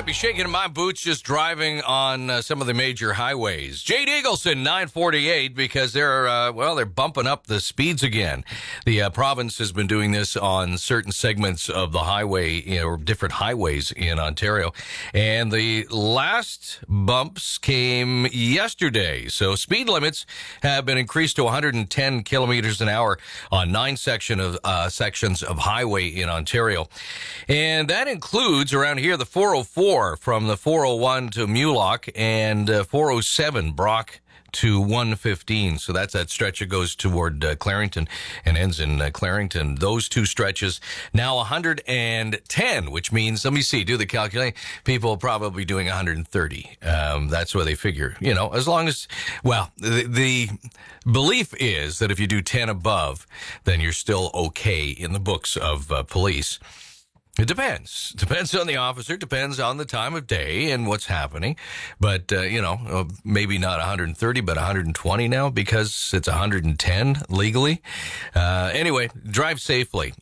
be shaking my boots just driving on some of the major highways. Jade Eagleson, 948, because they're bumping up the speeds again. The province has been doing this on certain segments of the highway, or different highways in Ontario. And the last bumps came yesterday. So speed limits have been increased to 110 kilometers an hour on 9 sections of highway in Ontario. And that includes around here the 404 from the 401 to Mulock and 407 Brock to 115. So that's that stretch that goes toward Clarington and ends in Clarington. Those two stretches now 110, which means, let me see, do the calculate. People are probably doing 130. That's where they figure, as long as, the belief is that if you do 10 above, then you're still okay in the books of police. It depends. Depends on the officer, depends on the time of day and what's happening. But, maybe not 130, but 120 now because it's 110 legally. Anyway, drive safely.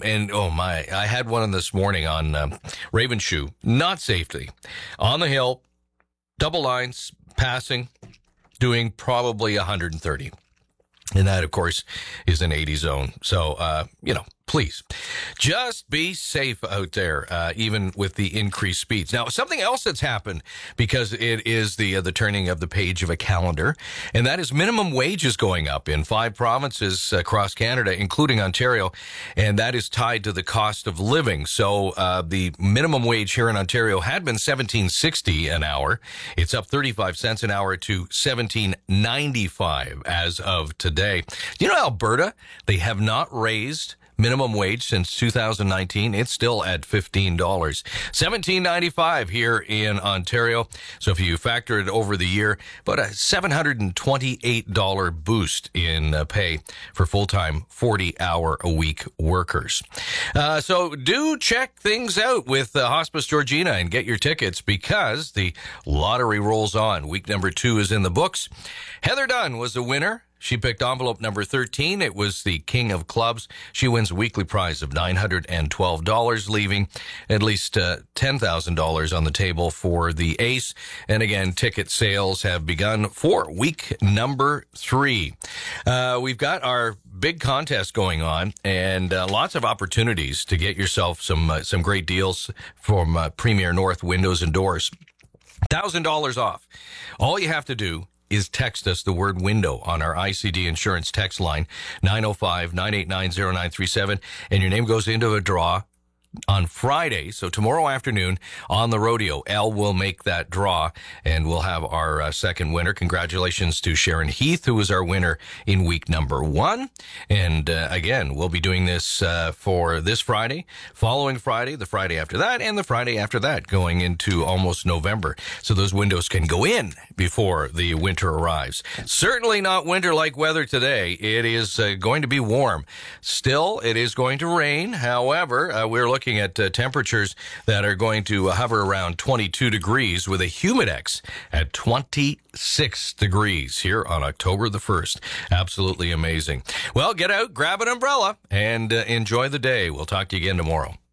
I had one this morning on Ravenshoe, not safely. On the hill, double lines, passing, doing probably 130. And that, of course, is an 80 zone. So, please just be safe out there, even with the increased speeds. Now, something else that's happened, because it is the turning of the page of a calendar, and that is minimum wages going up in 5 provinces across Canada, including Ontario, and that is tied to the cost of living. So the minimum wage here in Ontario had been $17.60 an hour. It's up 35 cents an hour to $17.95 as of today. Do you know Alberta, they have not raised minimum wage since 2019. It's still at $15. $17.95 here in Ontario. So if you factor it over the year, about a $728 boost in pay for full-time 40-hour-a-week workers. So do check things out with Hospice Georgina and get your tickets, because the lottery rolls on. Week number 2 is in the books. Heather Dunn was the winner. She picked envelope number 13. It was the King of Clubs. She wins a weekly prize of $912, leaving at least $10,000 on the table for the ace. And again, ticket sales have begun for week number 3. We've got our big contest going on, and lots of opportunities to get yourself some great deals from Premier North Windows and Doors. $1,000 off. All you have to do is text us the word window on our ICD insurance text line, 905-989-0937, and your name goes into a draw on Friday, so tomorrow afternoon on the rodeo. Al will make that draw, and we'll have our second winner. Congratulations to Sharon Heath, who was our winner in week number 1. And again, we'll be doing this for this Friday, following Friday, the Friday after that, and the Friday after that, going into almost November. So those windows can go in before the winter arrives. Certainly not winter-like weather today. It is going to be warm. Still, it is going to rain. However, we're looking at temperatures that are going to hover around 22 degrees with a humidex at 26 degrees here on October the 1st. Absolutely amazing. Well, get out, grab an umbrella, and enjoy the day. We'll talk to you again tomorrow.